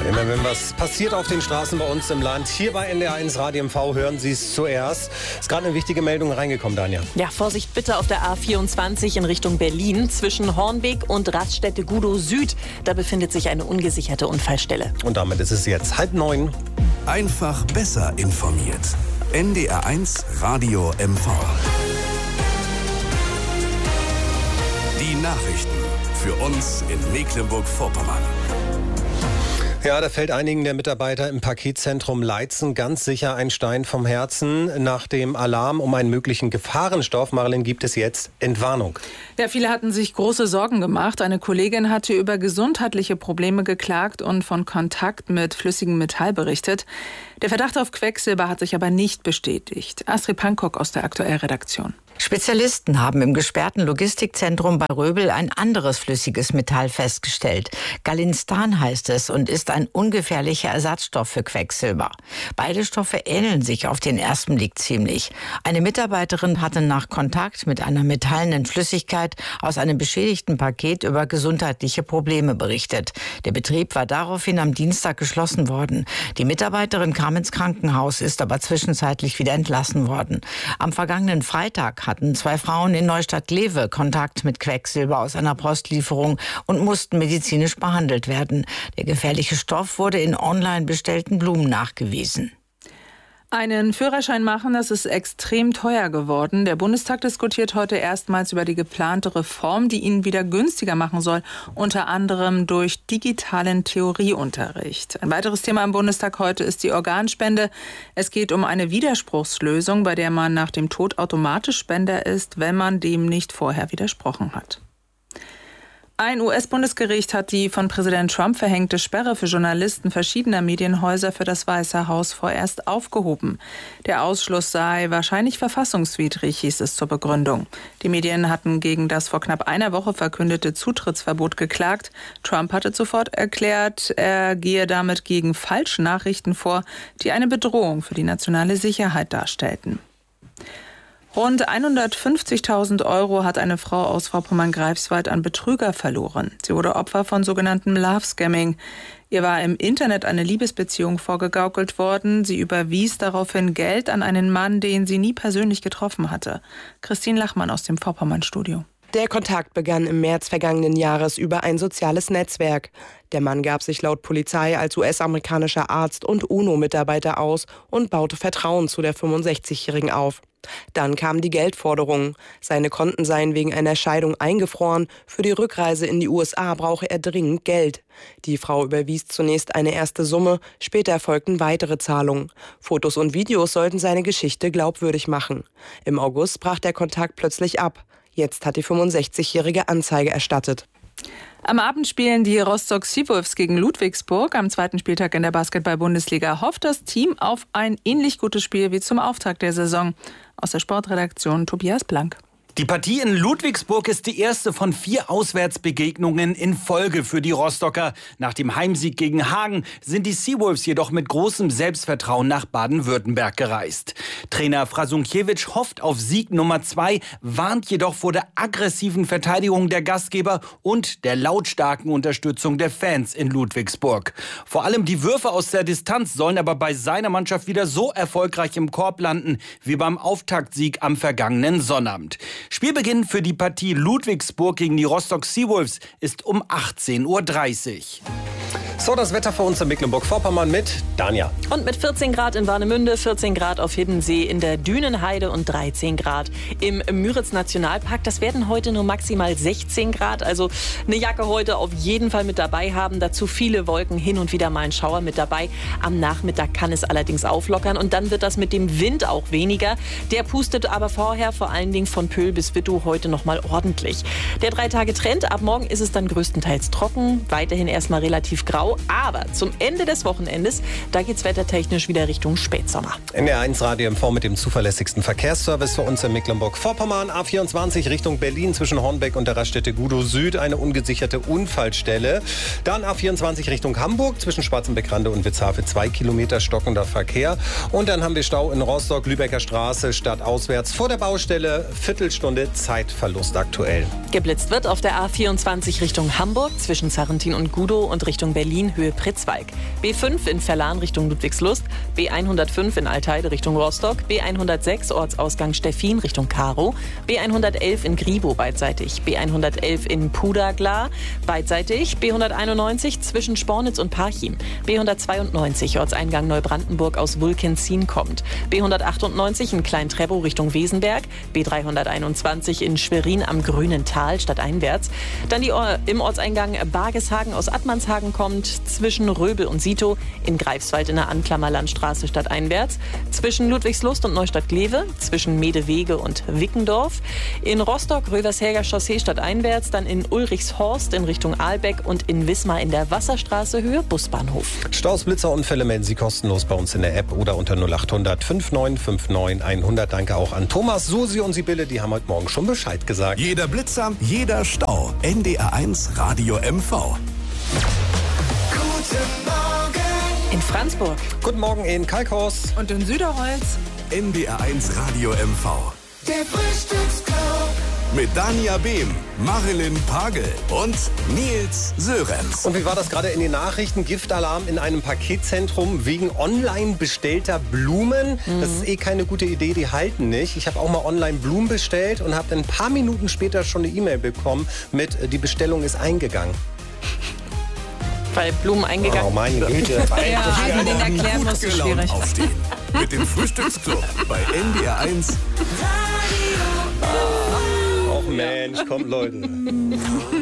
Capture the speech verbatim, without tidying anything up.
Immer wenn was passiert auf den Straßen bei uns im Land, hier bei N D R eins Radio M V, hören Sie es zuerst. Ist gerade eine wichtige Meldung reingekommen, Danja. Ja, Vorsicht bitte auf der A vierundzwanzig in Richtung Berlin zwischen Hornbeck und Raststätte Gudow Süd. Da befindet sich eine ungesicherte Unfallstelle. Und damit ist es jetzt halb neun. Einfach besser informiert. N D R eins Radio M V. Die Nachrichten für uns in Mecklenburg-Vorpommern. Ja, da fällt einigen der Mitarbeiter im Paketzentrum Leitzen ganz sicher ein Stein vom Herzen. Nach dem Alarm um einen möglichen Gefahrenstoff, Marilyn, gibt es jetzt Entwarnung. Ja, viele hatten sich große Sorgen gemacht. Eine Kollegin hatte über gesundheitliche Probleme geklagt und von Kontakt mit flüssigem Metall berichtet. Der Verdacht auf Quecksilber hat sich aber nicht bestätigt. Astrid Pankok aus der Aktuellredaktion. Spezialisten haben im gesperrten Logistikzentrum bei Röbel ein anderes flüssiges Metall festgestellt. Galinstan heißt es und ist ein ungefährlicher Ersatzstoff für Quecksilber. Beide Stoffe ähneln sich auf den ersten Blick ziemlich. Eine Mitarbeiterin hatte nach Kontakt mit einer metallenen Flüssigkeit aus einem beschädigten Paket über gesundheitliche Probleme berichtet. Der Betrieb war daraufhin am Dienstag geschlossen worden. Die Mitarbeiterin kam ins Krankenhaus, ist aber zwischenzeitlich wieder entlassen worden. Am vergangenen Freitag hatten zwei Frauen in Neustadt-Lewe Kontakt mit Quecksilber aus einer Postlieferung und mussten medizinisch behandelt werden. Der gefährliche Stoff wurde in online bestellten Blumen nachgewiesen. Einen Führerschein machen, das ist extrem teuer geworden. Der Bundestag diskutiert heute erstmals über die geplante Reform, die ihn wieder günstiger machen soll, unter anderem durch digitalen Theorieunterricht. Ein weiteres Thema im Bundestag heute ist die Organspende. Es geht um eine Widerspruchslösung, bei der man nach dem Tod automatisch Spender ist, wenn man dem nicht vorher widersprochen hat. Ein U S-Bundesgericht hat die von Präsident Trump verhängte Sperre für Journalisten verschiedener Medienhäuser für das Weiße Haus vorerst aufgehoben. Der Ausschluss sei wahrscheinlich verfassungswidrig, hieß es zur Begründung. Die Medien hatten gegen das vor knapp einer Woche verkündete Zutrittsverbot geklagt. Trump hatte zuvor erklärt, er gehe damit gegen Falschnachrichten vor, die eine Bedrohung für die nationale Sicherheit darstellten. Rund hundertfünfzigtausend Euro hat eine Frau aus Vorpommern-Greifswald an Betrüger verloren. Sie wurde Opfer von sogenanntem Love-Scamming. Ihr war im Internet eine Liebesbeziehung vorgegaukelt worden. Sie überwies daraufhin Geld an einen Mann, den sie nie persönlich getroffen hatte. Christine Lachmann aus dem Vorpommern-Studio. Der Kontakt begann im März vergangenen Jahres über ein soziales Netzwerk. Der Mann gab sich laut Polizei als U S-amerikanischer Arzt und UNO-Mitarbeiter aus und baute Vertrauen zu der fünfundsechzigjährigen auf. Dann kam die Geldforderung. Seine Konten seien wegen einer Scheidung eingefroren. Für die Rückreise in die U S A brauche er dringend Geld. Die Frau überwies zunächst eine erste Summe, später folgten weitere Zahlungen. Fotos und Videos sollten seine Geschichte glaubwürdig machen. Im August brach der Kontakt plötzlich ab. Jetzt hat die fünfundsechzigjährige Anzeige erstattet. Am Abend spielen die Rostock Seawolves gegen Ludwigsburg. Am zweiten Spieltag in der Basketball-Bundesliga hofft das Team auf ein ähnlich gutes Spiel wie zum Auftakt der Saison. Aus der Sportredaktion Tobias Blank. Die Partie in Ludwigsburg ist die erste von vier Auswärtsbegegnungen in Folge für die Rostocker. Nach dem Heimsieg gegen Hagen sind die Seawolves jedoch mit großem Selbstvertrauen nach Baden-Württemberg gereist. Trainer Frasunkiewicz hofft auf Sieg Nummer zwei, warnt jedoch vor der aggressiven Verteidigung der Gastgeber und der lautstarken Unterstützung der Fans in Ludwigsburg. Vor allem die Würfe aus der Distanz sollen aber bei seiner Mannschaft wieder so erfolgreich im Korb landen wie beim Auftaktsieg am vergangenen Sonnabend. Spielbeginn für die Partie Ludwigsburg gegen die Rostock Seawolves ist um achtzehn Uhr dreißig. So, das Wetter für uns in Mecklenburg-Vorpommern mit Danja. Und mit vierzehn Grad in Warnemünde, vierzehn Grad auf Hiddensee, in der Dünenheide und dreizehn Grad im Müritz-Nationalpark. Das werden heute nur maximal sechzehn Grad. Also eine Jacke heute auf jeden Fall mit dabei haben. Dazu viele Wolken, hin und wieder mal ein Schauer mit dabei. Am Nachmittag kann es allerdings auflockern und dann wird das mit dem Wind auch weniger. Der pustet aber vorher vor allen Dingen von Pöhl bis Wittow heute noch mal ordentlich. Der drei Tage Trend, ab morgen ist es dann größtenteils trocken, weiterhin erstmal relativ grau. Aber zum Ende des Wochenendes, da geht's wettertechnisch wieder Richtung Spätsommer. N D R eins Radio M V mit dem zuverlässigsten Verkehrsservice für uns in Mecklenburg-Vorpommern. A vierundzwanzig Richtung Berlin zwischen Hornbeck und der Raststätte Gudow Süd, eine ungesicherte Unfallstelle. Dann A vierundzwanzig Richtung Hamburg zwischen Schwarzenbeck-Rande und Witzhafe, zwei Kilometer stockender Verkehr. Und dann haben wir Stau in Rostock, Lübecker Straße, stadtauswärts vor der Baustelle, Viertelstunde Zeitverlust aktuell. Geblitzt wird auf der A vierundzwanzig Richtung Hamburg zwischen Sarrentin und Gudow und Richtung Berlin Berlin Höhe Pritzwalk. B fünf in Verlan Richtung Ludwigslust, B hundertfünf in Altheide Richtung Rostock, B hundertsechs Ortsausgang Steffin Richtung Karow, B hundertelf in Gribow beidseitig, B hundertelf in Pudagla beidseitig, B hunderteinundneunzig zwischen Spornitz und Parchim, B hundertzweiundneunzig Ortseingang Neubrandenburg aus Wulkenzin kommt, B hundertachtundneunzig in Klein-Treppow Richtung Wesenberg, B dreihunderteinundzwanzig in Schwerin am Grünen Tal stadteinwärts, dann die Or- im Ortseingang Bargeshagen aus Attmannshagen kommt, zwischen Röbel und Sito, in Greifswald in der Anklammerlandstraße stadteinwärts, zwischen Ludwigslust und Neustadt-Glewe, zwischen Medewege und Wickendorf, in Rostock Rövershäger Chaussee stadteinwärts, dann in Ulrichshorst in Richtung Ahlbeck und in Wismar in der Wasserstraße Höhe Busbahnhof. Staus, Blitzer, Unfälle melden Sie kostenlos bei uns in der App oder unter null acht hundert fünfundneunzig neunundfünfzig hundert. Danke auch an Thomas, Susi und Sibylle, die haben heute Morgen schon Bescheid gesagt. Jeder Blitzer, jeder Stau. N D R eins Radio M V. Guten Morgen In Franzburg. Guten Morgen in Kalkhaus. Und in Süderholz. N D R eins Radio M V. der Frühstücksclub. Mit Dania Behm, Marilyn Pagel und Nils Sörenz. Und wie war das gerade in den Nachrichten? Giftalarm in einem Paketzentrum wegen online bestellter Blumen. Mhm. Das ist eh keine gute Idee, die halten nicht. Ich habe auch mal online Blumen bestellt und habe ein paar Minuten später schon eine E-Mail bekommen mit, die Bestellung ist eingegangen. Weil Blumen eingegangen. Oh meine Güte. Ja, also den erklären musst du schwierig. Aufstehen. Mit dem Frühstücksclub bei N D R eins. Och Mensch, kommt Leute.